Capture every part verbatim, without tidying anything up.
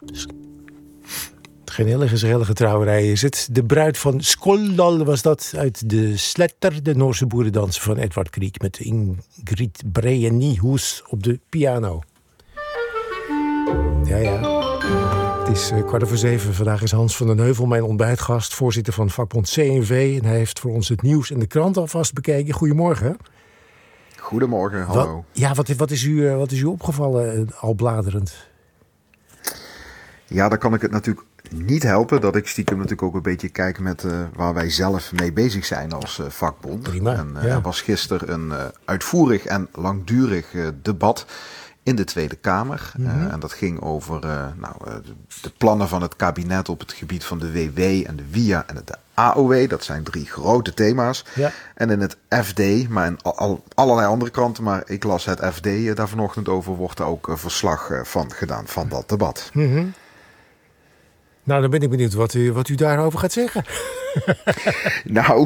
Geen hele gezellige trouwerij is het. De bruid van Skoldal was dat uit de Sletter, de Noorse boerendans van Edvard Grieg, met Ingrid Breenihuis op de piano. Ja, ja. Het is uh, kwart over zeven. Vandaag is Hans van den Heuvel mijn ontbijtgast, voorzitter van vakbond C N V. En hij heeft voor ons het nieuws en de krant alvast bekeken. Goedemorgen. Goedemorgen, hallo. Wat, ja, wat, wat, is u, wat is u opgevallen, uh, al bladerend? Ja, dan kan ik het natuurlijk niet helpen dat ik stiekem natuurlijk ook een beetje kijk met uh, waar wij zelf mee bezig zijn als uh, vakbond. Prima, en uh, ja. Er was gisteren een uh, uitvoerig en langdurig uh, debat in de Tweede Kamer. Mm-hmm. Uh, en dat ging over uh, nou, uh, de, de plannen van het kabinet op het gebied van de W W en de W I A en de A O W. Dat zijn drie grote thema's. Ja. En in het F D, maar in al, allerlei andere kranten, maar ik las het F D uh, daar vanochtend over, wordt er ook uh, verslag uh, van gedaan van dat debat. Mm-hmm. Nou, dan ben ik benieuwd wat u, wat u daarover gaat zeggen. Nou,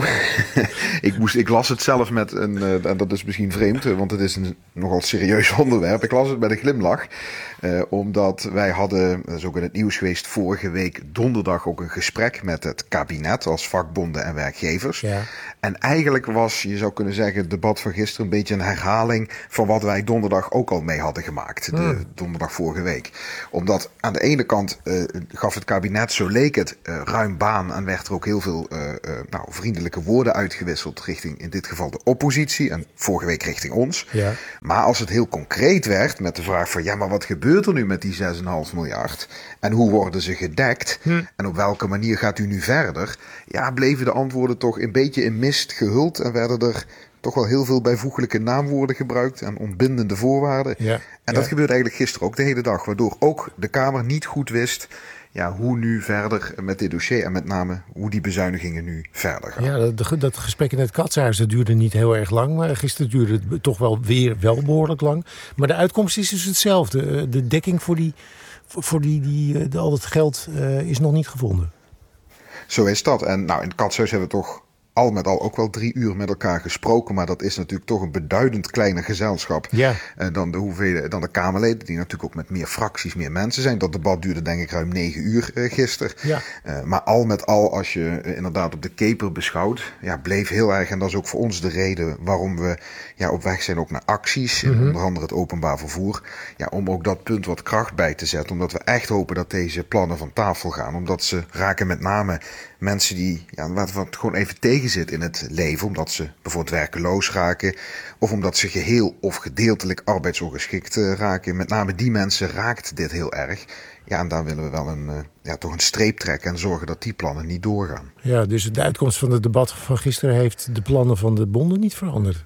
ik, moest, ik las het zelf met een, uh, en dat is misschien vreemd, want het is een nogal serieus onderwerp. Ik las het met een glimlach, uh, omdat wij hadden, dat is ook in het nieuws geweest, vorige week donderdag ook een gesprek met het kabinet als vakbonden en werkgevers. Ja. En eigenlijk was, je zou kunnen zeggen, het debat van gisteren een beetje een herhaling van wat wij donderdag ook al mee hadden gemaakt. De hmm. donderdag vorige week. Omdat aan de ene kant uh, gaf het kabinet, zo leek het, uh, ruim baan en werd er ook heel veel Uh, uh, nou, vriendelijke woorden uitgewisseld richting in dit geval de oppositie en vorige week richting ons. Ja. Maar als het heel concreet werd met de vraag van ja, maar wat gebeurt er nu met die zes komma vijf miljard en hoe worden ze gedekt hm. en op welke manier gaat u nu verder? Ja, bleven de antwoorden toch een beetje in mist gehuld en werden er toch wel heel veel bijvoeglijke naamwoorden gebruikt en ontbindende voorwaarden. Ja. En dat ja. gebeurde eigenlijk gisteren ook de hele dag, waardoor ook de Kamer niet goed wist ja, hoe nu verder met dit dossier en met name hoe die bezuinigingen nu verder gaan. Ja, dat, dat gesprek in het Katshuis, dat duurde niet heel erg lang, maar gisteren duurde het toch wel weer wel behoorlijk lang. Maar de uitkomst is dus hetzelfde. De dekking voor, die, voor die, die, de, al dat geld uh, is nog niet gevonden. Zo is dat. En nou, in het Katshuis hebben we toch al met al ook wel drie uur met elkaar gesproken. Maar dat is natuurlijk toch een beduidend kleiner gezelschap ja. uh, dan, de hoeveel, dan de Kamerleden. Die natuurlijk ook met meer fracties, meer mensen zijn. Dat debat duurde denk ik ruim negen uur uh, gisteren. Ja. Uh, maar al met al, als je uh, inderdaad op de keper beschouwt, ja, bleef heel erg. En dat is ook voor ons de reden waarom we ja, op weg zijn ook naar acties. Mm-hmm. Onder andere het openbaar vervoer. Ja, om ook dat punt wat kracht bij te zetten. Omdat we echt hopen dat deze plannen van tafel gaan. Omdat ze raken met name mensen die, ja, laten we het gewoon even tegenzitten in het leven. Omdat ze bijvoorbeeld werkeloos raken. Of omdat ze geheel of gedeeltelijk arbeidsongeschikt uh, raken. Met name die mensen raakt dit heel erg. Ja, en daar willen we wel een, uh, ja, toch een streep trekken en zorgen dat die plannen niet doorgaan. Ja, dus de uitkomst van het debat van gisteren heeft de plannen van de bonden niet veranderd?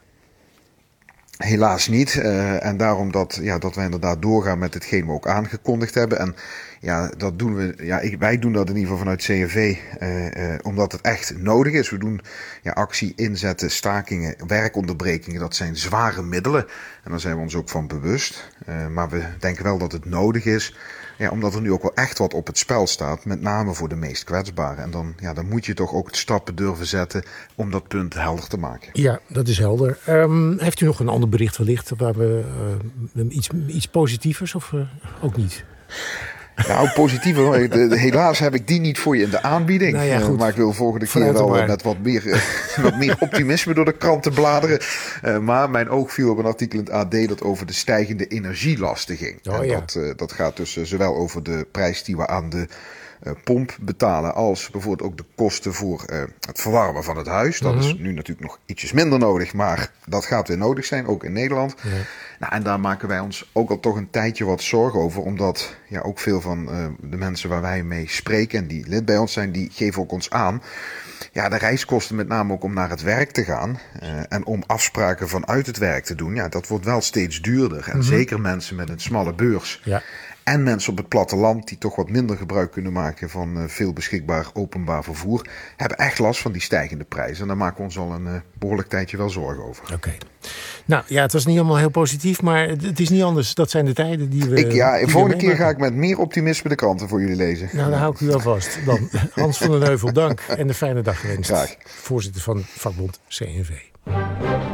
Helaas niet. Uh, en daarom dat, ja, dat wij inderdaad doorgaan met hetgeen we ook aangekondigd hebben. En ja, dat doen we. Ja, ik, wij doen dat in ieder geval vanuit C N V, uh, uh, omdat het echt nodig is. We doen ja, actie, inzetten, stakingen, werkonderbrekingen. Dat zijn zware middelen. En daar zijn we ons ook van bewust. Uh, maar we denken wel dat het nodig is. Ja, omdat er nu ook wel echt wat op het spel staat. Met name voor de meest kwetsbaren. En dan, ja, dan moet je toch ook stappen durven zetten om dat punt helder te maken. Ja, dat is helder. Um, heeft u nog een ander bericht wellicht waar we uh, iets, iets positievers of uh, ook niet? Nou, positiever. Helaas heb ik die niet voor je in de aanbieding. Nou ja, uh, maar ik wil volgende keer wel maar. met wat meer, uh, wat meer optimisme door de krant te bladeren. Uh, maar mijn oog viel op een artikel in het A D dat over de stijgende energielasten ging. Oh, en ja. dat, uh, dat gaat dus uh, zowel over de prijs die we aan de uh, pomp betalen, als bijvoorbeeld ook de kosten voor uh, het verwarmen van het huis. Dat mm-hmm. is nu natuurlijk nog ietsjes minder nodig, maar dat gaat weer nodig zijn, ook in Nederland. Ja. Nou, en daar maken wij ons ook al toch een tijdje wat zorgen over, omdat ja, ook veel van uh, de mensen waar wij mee spreken en die lid bij ons zijn, die geven ook ons aan. Ja, de reiskosten met name ook om naar het werk te gaan uh, en om afspraken vanuit het werk te doen, ja, dat wordt wel steeds duurder. En mm-hmm. zeker mensen met een smalle beurs. Ja. En mensen op het platteland die toch wat minder gebruik kunnen maken van uh, veel beschikbaar openbaar vervoer, hebben echt last van die stijgende prijzen. En daar maken we ons al een uh, behoorlijk tijdje wel zorgen over. Oké. Okay. Nou ja, het was niet allemaal heel positief, maar het is niet anders. Dat zijn de tijden die we... Ik, ja, de volgende keer ga ik met meer optimisme de kranten voor jullie lezen. Nou, dan hou ik u wel vast. Dan Hans van den Heuvel, dank en een fijne dag gewenst. Graag. Voorzitter van vakbond C N V.